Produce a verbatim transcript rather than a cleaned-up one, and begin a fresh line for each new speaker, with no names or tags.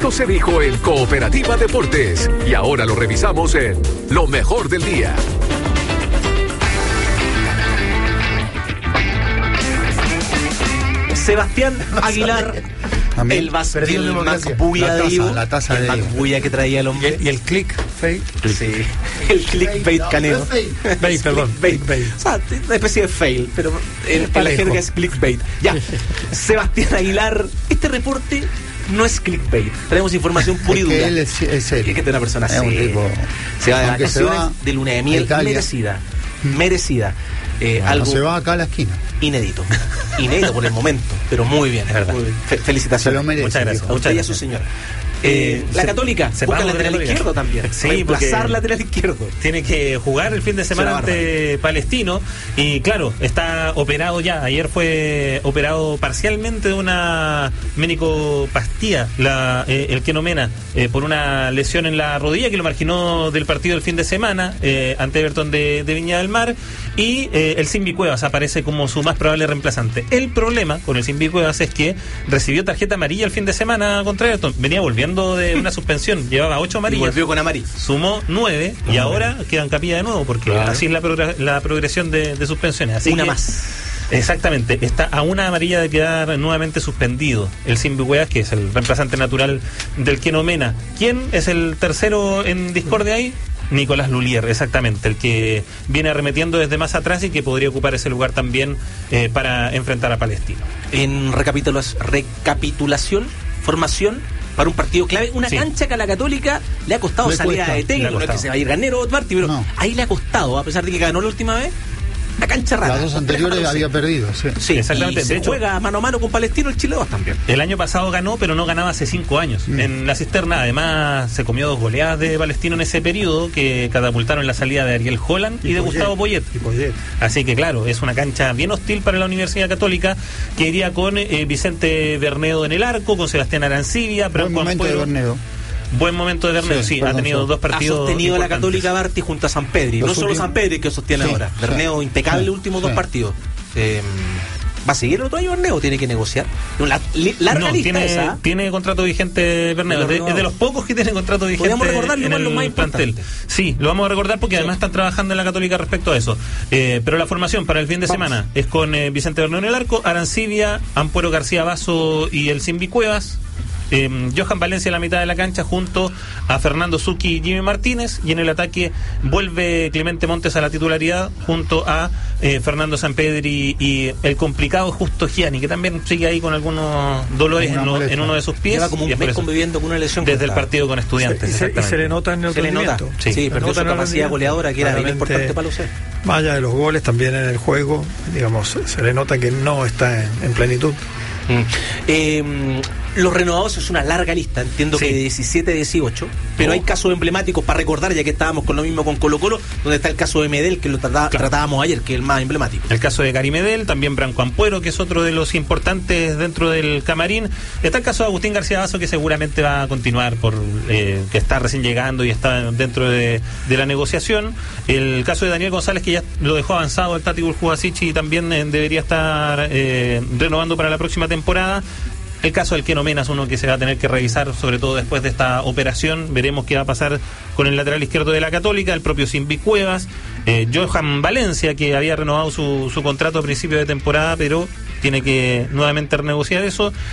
Esto se dijo en Cooperativa Deportes y ahora lo revisamos en Lo Mejor del Día.
Sebastián Aguilar, el Macbuya de Ivo,
la taza
el
de
Macbuya que traía el hombre.
Y el click fake.
Sí, el clickbait caneo.
Bait, perdón.
Clickbait. O sea, una especie de fail, pero en, en la jerga es clickbait. Ya, Sebastián Aguilar, este reporte no es clickbait. Tenemos información pura y
Es que
dura.
él es, es serio.
Es que es una persona
Es un
seria.
tipo-
Se va de
aunque se
vacaciones
va
de luna de miel
a Italia.
merecida. Merecida. Eh,
Bueno,
algo
se va acá a la esquina.
inédito. Inédito por el momento, pero muy bien.
Es verdad.
Muy bien. Fe- felicitaciones.
Se lo merece,
Muchas gracias.
viejo.
A usted y a su señora. Eh, la
se-
Católica,
se
busca
paga
el
de
lateral
Católica.
izquierdo también.
Sí,
Reemplazar
porque-
lateral izquierdo.
Tiene que jugar el fin de semana
Será
ante Palestino y claro, está operado ya. Ayer fue operado parcialmente de una menicopastía, la, eh, el Keno Mena, eh, por una lesión en la rodilla que lo marginó del partido del fin de semana eh, ante Everton de, de Viña del Mar, y eh, el Simbi Cuevas aparece como su más probable reemplazante. El problema con el Simbi Cuevas es que recibió tarjeta amarilla el fin de semana contra Everton. Venía volviendo de una suspensión, llevaba ocho
Y
amarillas.
volvió con amarillo.
Sumó nueve y ahora queda en capilla de nuevo, porque
Claro.
así es la, progr- la progresión de, de suspensiones. Así
Una
que-
más.
Exactamente, está a una amarilla de quedar nuevamente suspendido el Simbi Cuevas, que es el reemplazante natural del Keno Mena. ¿Quién es el tercero en discordia ahí? Nicolás Lulier, exactamente, el que viene arremetiendo desde más atrás y que podría ocupar ese lugar también eh, para enfrentar a Palestino.
En recapitula- recapitulación, formación para un partido clave, una
Sí.
cancha que a la Católica le ha costado
Le
salida
cuesta,
de
le
técnico,
ha
no es que
costado.
se va a ir ganero Martí, pero
No.
ahí le ha costado, a pesar de que ganó la última vez, la cancha rara.
Las dos
compleja
anteriores
para
había
lucir.
perdido, sí.
Sí,
Exactamente,
y se
de hecho-
juega mano a mano con Palestino el Chile dos también.
El año pasado ganó, pero no ganaba hace cinco años.
Mm.
En la cisterna, además, se comió dos goleadas de Palestino en ese periodo que catapultaron la salida de Ariel Holland y, de Gustavo Poyet.
Y Poyet.
Así que, claro, es una cancha bien hostil para la Universidad Católica, que iría con eh, Vicente Bernedo en el arco, con Sebastián Arancibia,
Buen
Branco
momento de
Ampuero.
Bernedo.
Buen momento de Bernedo, sí,
Sí,
ha
perdón,
tenido
sí.
dos
Ha
partidos.
sostenido a la
importantes.
Católica Barty junto a San Pedri.
Los
No solo
últimos-
San Pedri que sostiene
Sí,
ahora.
sí.
Berneo impecable
Sí,
los últimos dos
sí.
partidos. Eh, ¿Va a seguir el otro año Berneo? ¿Tiene que negociar? La, li- larga
No,
lista
tiene,
esa.
tiene contrato vigente Bernedo.
Lo
Es de,
renovado.
es de los pocos que tiene contrato vigente
Podríamos recordarlo,
en
igual
el
lo más
plantel.
importante.
Sí, lo vamos a recordar porque además están trabajando en la Católica respecto a eso. Eh, pero la formación para el fin de
Vamos.
semana es con eh, Vicente Bernedo en el arco, Arancibia, Ampuero García Vaso y el Simbi Cuevas. Eh, Johan Valencia en la mitad de la cancha junto a Fernando Zucchi y Jimmy Martínez, y en el ataque vuelve Clemente Montes a la titularidad junto a eh, Fernando Sampedri y el complicado Justo Gianni, que también sigue ahí con algunos dolores
Una
en, lo-
molestia.
en uno de sus pies.
Lleva como
y
un
es por
mes
eso,
conviviendo con una lesión.
desde el
contada.
partido con Estudiantes.
Y se, y se
exactamente.
le nota en el
Se le nota.
rendimiento.
Sí,
Sí,
perdió su
nota en el
capacidad
rendimiento.
goleadora, que era bien
Claramente,
importante para Lucero.
Más allá de los goles, también en el juego, digamos, se le nota que no está en, en plenitud.
Mm. Eh, los renovados es una larga lista, entiendo
Sí.
que de diecisiete a dieciocho, pero
Oh.
hay casos emblemáticos para recordar, ya que estábamos con lo mismo con Colo Colo, donde está el caso de Medel, que lo trata-
Claro.
tratábamos ayer, que es el más emblemático.
El caso de Gary Medel, también Branco Ampuero, que es otro de los importantes dentro del camarín. Está el caso de Agustín García Vaso, que seguramente va a continuar, por eh, que está recién llegando y está dentro de, de la negociación. El caso de Daniel González, que ya lo dejó avanzado el Tati Burjubasic y también eh, debería estar eh, renovando para la próxima temporada. El caso del Keno Mena es uno que se va a tener que revisar, sobre todo después de esta operación. Veremos qué va a pasar con el lateral izquierdo de la Católica, el propio Simbi Cuevas, eh, Johan Valencia, que había renovado su, su contrato a principio de temporada, pero tiene que nuevamente renegociar eso.